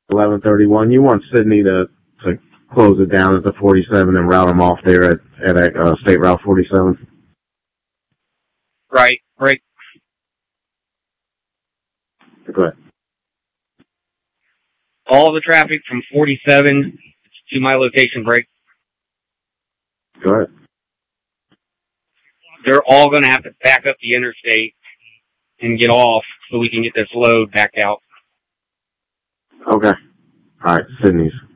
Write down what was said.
1131. You want Sydney to close it down at the 47 and route them off there at State Route 47. Right. Go ahead. All the traffic from 47 to my location break. Go ahead. They're all going to have to back up the interstate and get off so we can get this load back out. Okay. All right, Sydney's.